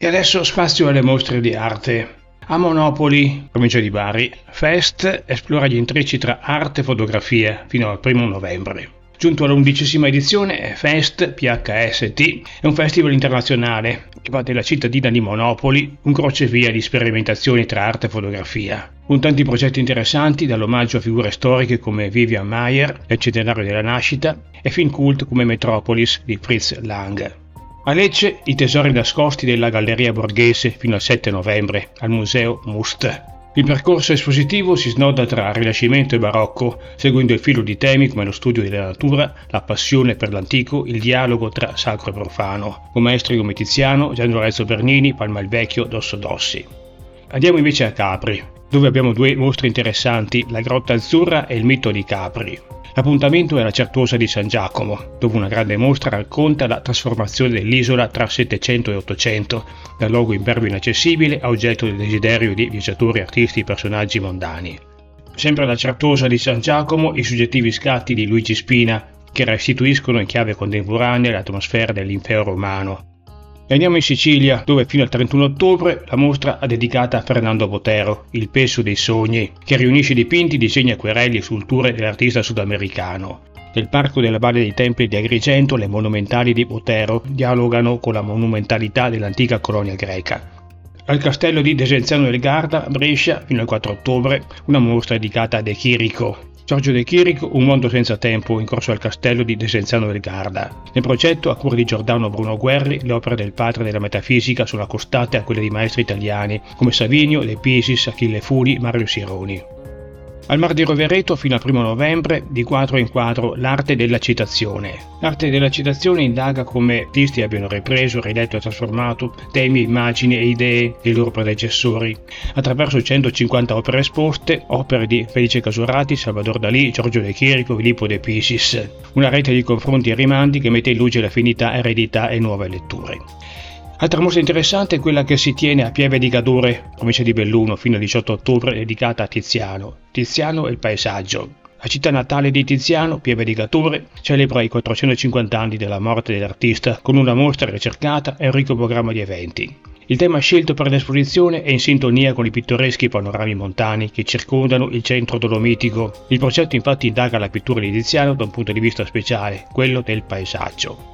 E adesso spazio alle mostre di arte. A Monopoli, provincia di Bari, Fest esplora gli intrecci tra arte e fotografia fino al 1 novembre. Giunto all'11ª edizione, Fest PHST è un festival internazionale che va dalla cittadina di Monopoli un crocevia di sperimentazioni tra arte e fotografia, con tanti progetti interessanti dall'omaggio a figure storiche come Vivian Maier, nel centenario della nascita, e film cult come Metropolis di Fritz Lang. A Lecce i tesori nascosti della Galleria Borghese fino al 7 novembre al Museo Must. Il percorso espositivo si snoda tra Rinascimento e Barocco, seguendo il filo di temi come lo studio della natura, la passione per l'antico, il dialogo tra sacro e profano, con maestri come Tiziano, Gian Lorenzo Bernini, Palma il Vecchio, Dosso Dossi. Andiamo invece a Capri, dove abbiamo due mostre interessanti, la Grotta Azzurra e il mito di Capri. L'appuntamento è la Certosa di San Giacomo, dove una grande mostra racconta la trasformazione dell'isola tra 700 e 800, da luogo impervio inaccessibile a oggetto del desiderio di viaggiatori, artisti e personaggi mondani. Sempre alla Certosa di San Giacomo i suggettivi scatti di Luigi Spina, che restituiscono in chiave contemporanea l'atmosfera dell'impero romano. E andiamo in Sicilia, dove fino al 31 ottobre la mostra è dedicata a Fernando Botero, il Peso dei sogni, che riunisce dipinti, disegni, acquerelli e sculture dell'artista sudamericano. Nel Parco della Valle dei Templi di Agrigento le monumentali di Botero dialogano con la monumentalità dell'antica colonia greca. Al castello di Desenzano del Garda, a Brescia, fino al 4 ottobre, una mostra dedicata a De Chirico. Giorgio De Chirico, Un mondo senza tempo, in corso al castello di Desenzano del Garda. Nel progetto, a cura di Giordano Bruno Guerri, le opere del padre della metafisica sono accostate a quelle di maestri italiani come Savinio, De Pisis, Achille Fuli, Mario Sironi. Al Mar di Rovereto, fino al 1 novembre, di quadro in quadro, l'arte della citazione. L'arte della citazione indaga come artisti abbiano ripreso, riletto e trasformato temi, immagini e idee dei loro predecessori, attraverso 150 opere esposte, opere di Felice Casurati, Salvador Dalì, Giorgio De Chirico, Filippo De Pisis. Una rete di confronti e rimandi che mette in luce l'affinità, eredità e nuove letture. Altra mostra interessante è quella che si tiene a Pieve di Cadore, provincia di Belluno, fino al 18 ottobre, dedicata a Tiziano. Tiziano e il paesaggio. La città natale di Tiziano, Pieve di Cadore, celebra i 450 anni della morte dell'artista con una mostra ricercata e un ricco programma di eventi. Il tema scelto per l'esposizione è in sintonia con i pittoreschi panorami montani che circondano il centro dolomitico. Il progetto infatti indaga la pittura di Tiziano da un punto di vista speciale, quello del paesaggio.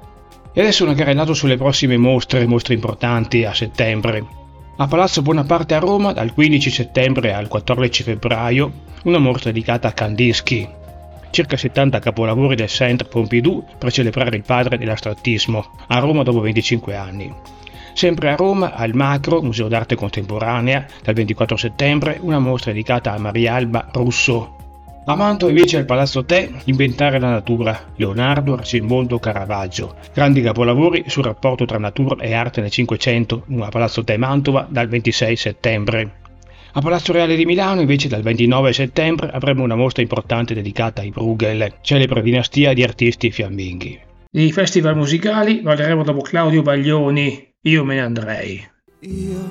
E adesso una carrellata sulle prossime mostre importanti a settembre. A Palazzo Bonaparte a Roma, dal 15 settembre al 14 febbraio, una mostra dedicata a Kandinsky. Circa 70 capolavori del Centre Pompidou per celebrare il padre dell'astrattismo, a Roma dopo 25 anni. Sempre a Roma, al Macro, Museo d'Arte Contemporanea, dal 24 settembre, una mostra dedicata a Marialba Russo. A Mantova invece al Palazzo Te, Inventare la natura, Leonardo, Arcimondo, Caravaggio. Grandi capolavori sul rapporto tra natura e arte nel Cinquecento, a Palazzo Te Mantova dal 26 settembre. A Palazzo Reale di Milano invece dal 29 settembre avremo una mostra importante dedicata ai Bruegel, celebre dinastia di artisti fiamminghi. I festival musicali parleremo dopo Claudio Baglioni, Io me ne andrei.